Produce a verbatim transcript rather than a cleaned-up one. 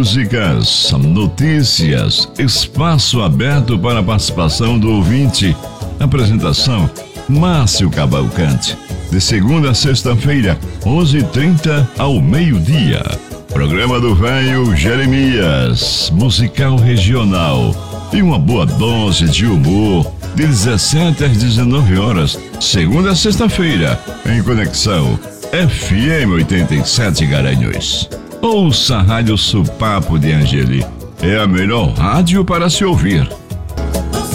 músicas, notícias, espaço aberto para a participação do ouvinte. Apresentação: Márcio Cavalcante. De segunda a sexta-feira, onze e trinta ao meio-dia. Programa do Velho Jeremias, musical regional. E uma boa dose de humor, de dezessete às dezenove horas, segunda a sexta-feira, em Conexão F M oitenta e sete Garanhuns. Ouça a Rádio Supapo de Angeli. É a melhor rádio para se ouvir.